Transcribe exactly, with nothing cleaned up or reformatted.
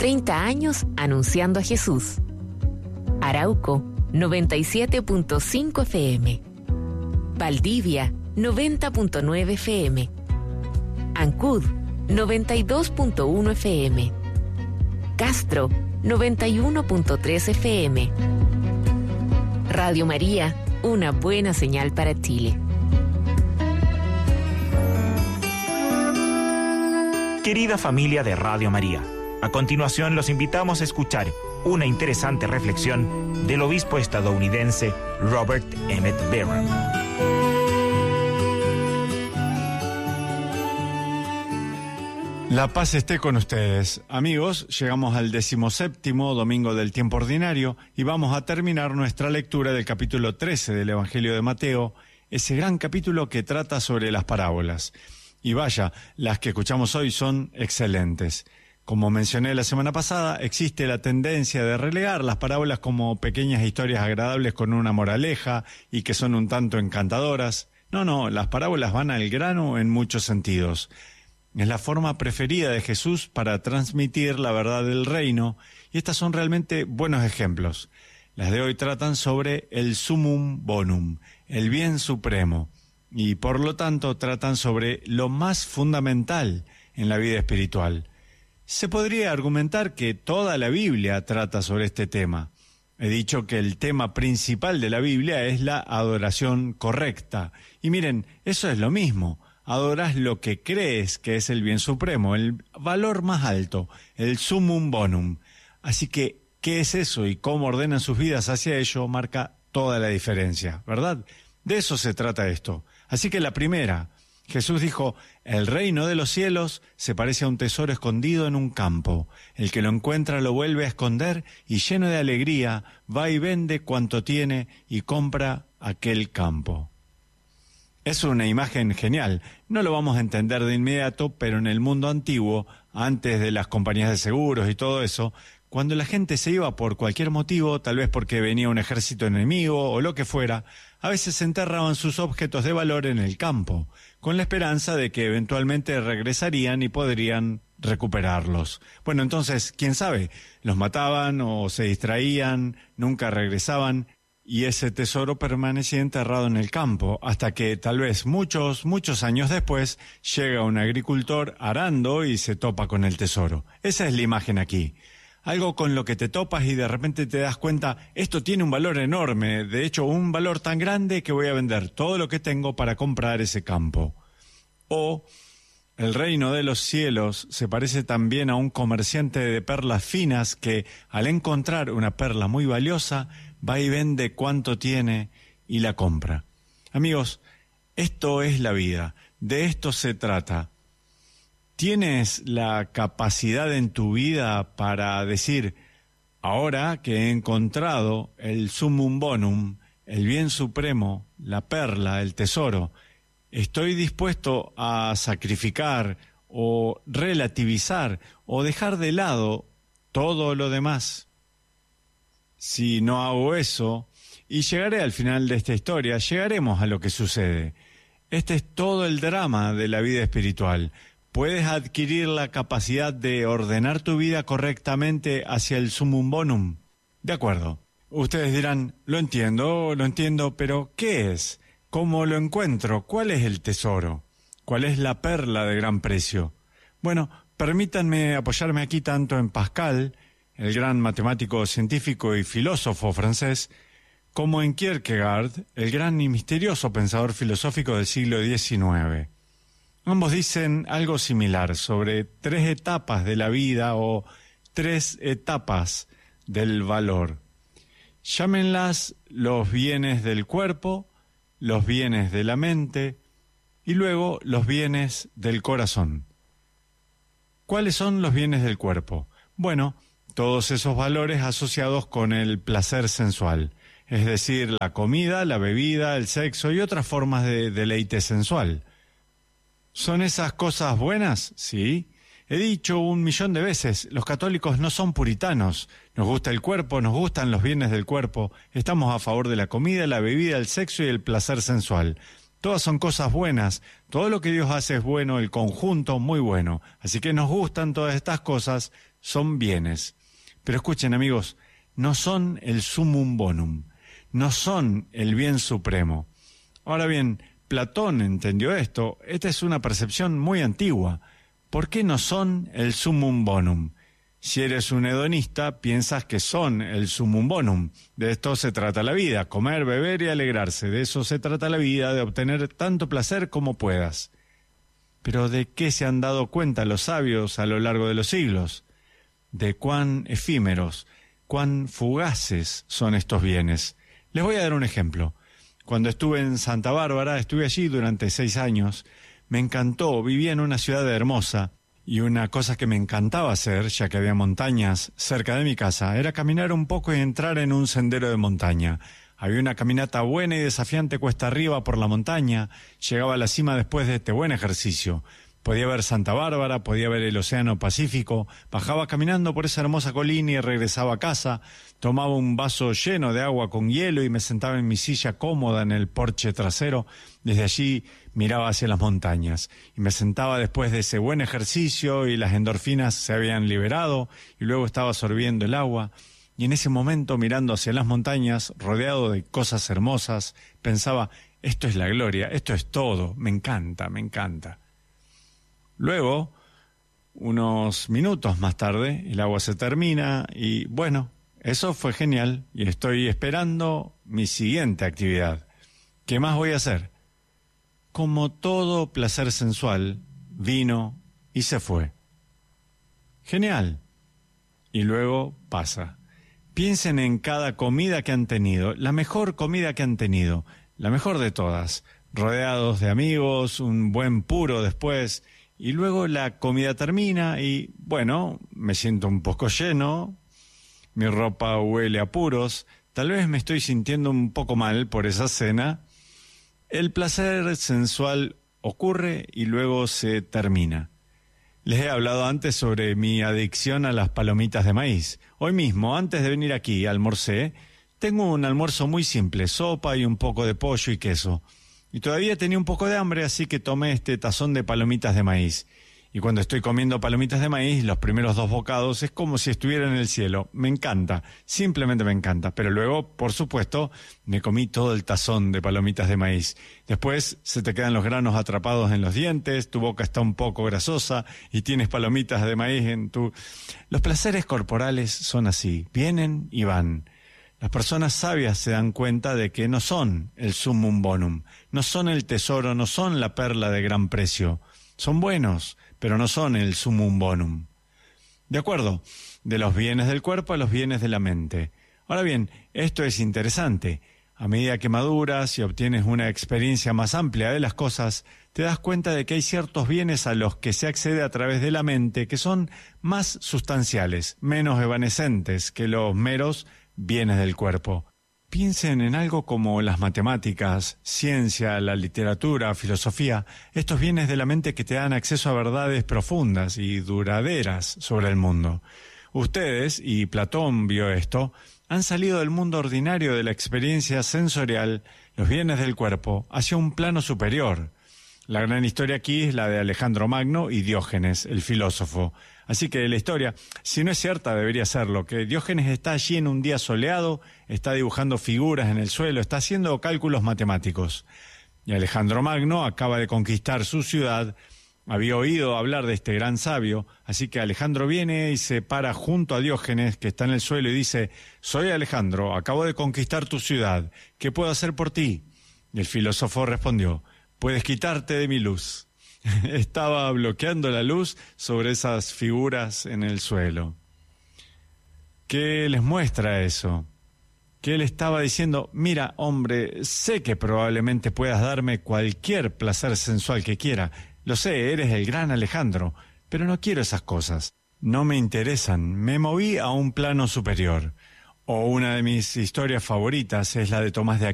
treinta años anunciando a Jesús. Arauco, noventa y siete punto cinco F M. Valdivia, noventa punto nueve F M. Ancud, noventa y dos punto uno F M. Castro, noventa y uno punto tres F M. Radio María, una buena señal para Chile. Querida familia de Radio María, a continuación los invitamos a escuchar una interesante reflexión del obispo estadounidense Robert Emmett Barron. La paz esté con ustedes. Amigos, llegamos al decimoséptimo domingo del tiempo ordinario y vamos a terminar nuestra lectura del capítulo trece del Evangelio de Mateo, ese gran capítulo que trata sobre las parábolas. Y vaya, las que escuchamos hoy son excelentes. Como mencioné la semana pasada, existe la tendencia de relegar las parábolas como pequeñas historias agradables con una moraleja y que son un tanto encantadoras. No, no, las parábolas van al grano en muchos sentidos. Es la forma preferida de Jesús para transmitir la verdad del reino, y estas son realmente buenos ejemplos. Las de hoy tratan sobre el sumum bonum, el bien supremo, y por lo tanto tratan sobre lo más fundamental en la vida espiritual. Se podría argumentar que toda la Biblia trata sobre este tema. He dicho que el tema principal de la Biblia es la adoración correcta, y miren, eso es lo mismo. Adoras lo que crees que es el bien supremo, el valor más alto, el sumum bonum. Así que, ¿qué es eso y cómo ordenan sus vidas hacia ello? Marca toda la diferencia, ¿verdad? De eso se trata esto. Así que la primera, Jesús dijo, el reino de los cielos se parece a un tesoro escondido en un campo. El que lo encuentra lo vuelve a esconder y lleno de alegría va y vende cuanto tiene y compra aquel campo. Es una imagen genial. No lo vamos a entender de inmediato, pero en el mundo antiguo, antes de las compañías de seguros y todo eso, cuando la gente se iba por cualquier motivo, tal vez porque venía un ejército enemigo o lo que fuera, a veces enterraban sus objetos de valor en el campo, con la esperanza de que eventualmente regresarían y podrían recuperarlos. Bueno, entonces, quién sabe, los mataban o se distraían, nunca regresaban, y ese tesoro permanecía enterrado en el campo, hasta que tal vez muchos, muchos años después llega un agricultor arando y se topa con el tesoro. Esa es la imagen aquí. Algo con lo que te topas y de repente te das cuenta, esto tiene un valor enorme, de hecho un valor tan grande que voy a vender todo lo que tengo para comprar ese campo. O el reino de los cielos se parece también a un comerciante de perlas finas que, al encontrar una perla muy valiosa, va y vende cuánto tiene y la compra. Amigos, esto es la vida, de esto se trata. ¿Tienes la capacidad en tu vida para decir, ahora que he encontrado el sumum bonum, el bien supremo, la perla, el tesoro, estoy dispuesto a sacrificar o relativizar o dejar de lado todo lo demás? Si no hago eso, y llegaré al final de esta historia, llegaremos a lo que sucede. Este es todo el drama de la vida espiritual. Puedes adquirir la capacidad de ordenar tu vida correctamente hacia el sumum bonum. De acuerdo. Ustedes dirán, lo entiendo, lo entiendo, pero ¿qué es? ¿Cómo lo encuentro? ¿Cuál es el tesoro? ¿Cuál es la perla de gran precio? Bueno, permítanme apoyarme aquí tanto en Pascal, el gran matemático, científico y filósofo francés, como en Kierkegaard, el gran y misterioso pensador filosófico del siglo diecinueve. Ambos dicen algo similar sobre tres etapas de la vida o tres etapas del valor. Llámenlas los bienes del cuerpo, los bienes de la mente y luego los bienes del corazón. ¿Cuáles son los bienes del cuerpo? Bueno, todos esos valores asociados con el placer sensual, es decir, la comida, la bebida, el sexo y otras formas de deleite sensual. ¿Son esas cosas buenas? Sí. He dicho un millón de veces, los católicos no son puritanos. Nos gusta el cuerpo, nos gustan los bienes del cuerpo. Estamos a favor de la comida, la bebida, el sexo y el placer sensual. Todas son cosas buenas. Todo lo que Dios hace es bueno, el conjunto muy bueno. Así que nos gustan todas estas cosas, son bienes. Pero escuchen, amigos, no son el sumum bonum, no son el bien supremo. Ahora bien, Platón entendió esto. Esta es una percepción muy antigua. ¿Por qué no son el sumum bonum? Si eres un hedonista, piensas que son el sumum bonum. De esto se trata la vida, comer, beber y alegrarse. De eso se trata la vida, de obtener tanto placer como puedas. Pero ¿de qué se han dado cuenta los sabios a lo largo de los siglos? De cuán efímeros, cuán fugaces son estos bienes. Les voy a dar un ejemplo. Cuando estuve en Santa Bárbara, estuve allí durante seis años. Me encantó, vivía en una ciudad hermosa. Y una cosa que me encantaba hacer, ya que había montañas cerca de mi casa, era caminar un poco y entrar en un sendero de montaña. Había una caminata buena y desafiante cuesta arriba por la montaña. Llegaba a la cima después de este buen ejercicio. Podía ver Santa Bárbara, podía ver el Océano Pacífico. Bajaba caminando por esa hermosa colina y regresaba a casa. Tomaba un vaso lleno de agua con hielo y me sentaba en mi silla cómoda en el porche trasero. Desde allí miraba hacia las montañas y me sentaba después de ese buen ejercicio y las endorfinas se habían liberado y luego estaba sorbiendo el agua. Y en ese momento, mirando hacia las montañas, rodeado de cosas hermosas, pensaba, esto es la gloria, esto es todo, me encanta, me encanta. Luego, unos minutos más tarde, el agua se termina y bueno, eso fue genial y estoy esperando mi siguiente actividad. ¿Qué más voy a hacer? Como todo placer sensual, vino y se fue. Genial. Y luego pasa. Piensen en cada comida que han tenido, la mejor comida que han tenido, la mejor de todas, rodeados de amigos, un buen puro después. Y luego la comida termina y, bueno, me siento un poco lleno, mi ropa huele a puros, tal vez me estoy sintiendo un poco mal por esa cena. El placer sensual ocurre y luego se termina. Les he hablado antes sobre mi adicción a las palomitas de maíz. Hoy mismo, antes de venir aquí, almorcé. Tengo un almuerzo muy simple, sopa y un poco de pollo y queso. Y todavía tenía un poco de hambre, así que tomé este tazón de palomitas de maíz. Y cuando estoy comiendo palomitas de maíz, los primeros dos bocados es como si estuviera en el cielo. Me encanta, simplemente me encanta. Pero luego, por supuesto, me comí todo el tazón de palomitas de maíz. Después se te quedan los granos atrapados en los dientes, tu boca está un poco grasosa y tienes palomitas de maíz en tu... Los placeres corporales son así, vienen y van. Las personas sabias se dan cuenta de que no son el sumum bonum, no son el tesoro, no son la perla de gran precio. Son buenos, pero no son el sumum bonum. De acuerdo, de los bienes del cuerpo a los bienes de la mente. Ahora bien, esto es interesante. A medida que maduras y obtienes una experiencia más amplia de las cosas, te das cuenta de que hay ciertos bienes a los que se accede a través de la mente que son más sustanciales, menos evanescentes que los meros bienes del cuerpo. Piensen en algo como las matemáticas, ciencia, la literatura, filosofía, estos bienes de la mente que te dan acceso a verdades profundas y duraderas sobre el mundo. Ustedes, y Platón vio esto, han salido del mundo ordinario de la experiencia sensorial, los bienes del cuerpo, hacia un plano superior. La gran historia aquí es la de Alejandro Magno y Diógenes, el filósofo. Así que la historia, si no es cierta, debería serlo, que Diógenes está allí en un día soleado, está dibujando figuras en el suelo, está haciendo cálculos matemáticos. Y Alejandro Magno acaba de conquistar su ciudad, había oído hablar de este gran sabio, así que Alejandro viene y se para junto a Diógenes, que está en el suelo, y dice: «Soy Alejandro, acabo de conquistar tu ciudad, ¿qué puedo hacer por ti?» Y el filósofo respondió: «Puedes quitarte de mi luz». Estaba bloqueando la luz sobre esas figuras en el suelo. ¿Qué les muestra eso? Que él estaba diciendo: mira, hombre, sé que probablemente puedas darme cualquier placer sensual que quiera. Lo sé, eres el gran Alejandro, pero no quiero esas cosas. No me interesan. Me moví a un plano superior. O una de mis historias favoritas es la de Tomás de Aquino.